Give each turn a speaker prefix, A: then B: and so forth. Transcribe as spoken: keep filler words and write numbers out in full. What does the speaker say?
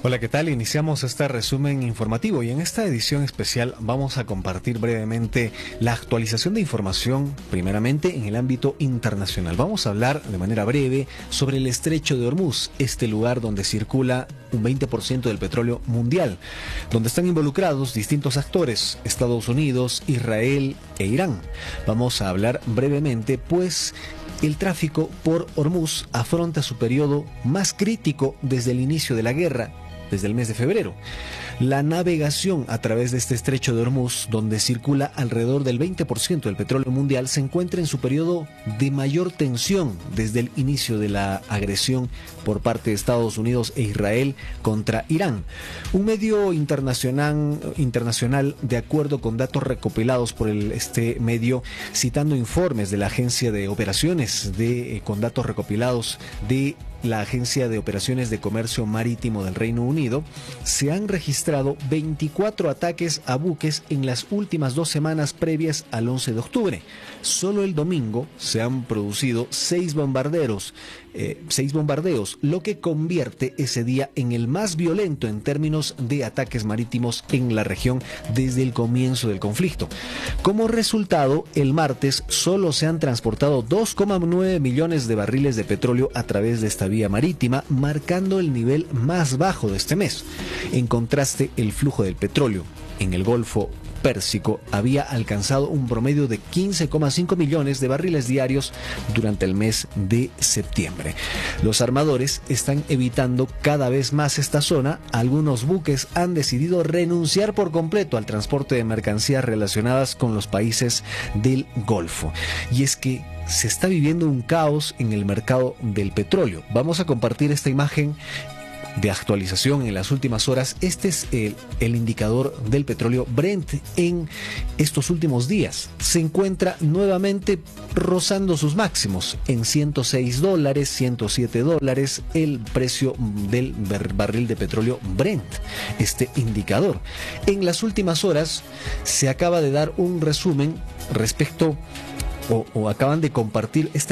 A: Hola, ¿qué tal? Iniciamos este resumen informativo y en esta edición especial vamos a compartir brevemente la actualización de información, primeramente en el ámbito internacional. Vamos a hablar de manera breve sobre el Estrecho de Hormuz, este lugar donde circula un veinte por ciento del petróleo mundial, donde están involucrados distintos actores, Estados Unidos, Israel e Irán. Vamos a hablar brevemente, pues el tráfico por Hormuz afronta su periodo más crítico desde el inicio de la guerra, desde el mes de febrero. La navegación a través de este estrecho de Hormuz, donde circula alrededor del veinte por ciento del petróleo mundial, se encuentra en su periodo de mayor tensión desde el inicio de la agresión por parte de Estados Unidos e Israel contra Irán. Un medio internacional, internacional de acuerdo con datos recopilados por el, este medio, citando informes de la Agencia de Operaciones, de, eh, con datos recopilados de la Agencia de Operaciones de Comercio Marítimo del Reino Unido, se han registrado veinticuatro ataques a buques en las últimas dos semanas previas al once de octubre. Solo el domingo se han producido seis bombarderos, eh, seis bombardeos, lo que convierte ese día en el más violento en términos de ataques marítimos en la región desde el comienzo del conflicto. Como resultado, el martes solo se han transportado dos coma nueve millones de barriles de petróleo a través de esta vía marítima, marcando el nivel más bajo de este mes. En contraste, el flujo del petróleo en el Golfo Pérsico había alcanzado un promedio de quince coma cinco millones de barriles diarios durante el mes de septiembre. Los armadores están evitando cada vez más esta zona. Algunos buques han decidido renunciar por completo al transporte de mercancías relacionadas con los países del Golfo. Y es que se está viviendo un caos en el mercado del petróleo. Vamos a compartir esta imagen de actualización en las últimas horas. Este es el, el indicador del petróleo Brent en estos últimos días. Se encuentra nuevamente rozando sus máximos en ciento seis dólares, ciento siete dólares el precio del barril de petróleo Brent, este indicador. En las últimas horas se acaba de dar un resumen respecto o, o acaban de compartir esta